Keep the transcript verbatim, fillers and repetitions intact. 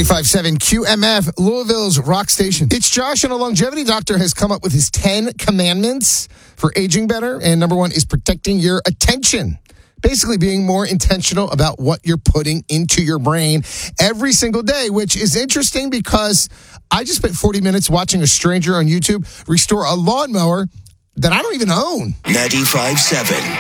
ninety-five point seven Q M F, Louisville's rock station. It's Josh, and a longevity doctor has come up with his ten commandments for aging better. And number one is protecting your attention. Basically being more intentional about what you're putting into your brain every single day, which is interesting because I just spent forty minutes watching a stranger on YouTube restore a lawnmower that I don't even own. ninety-five point seven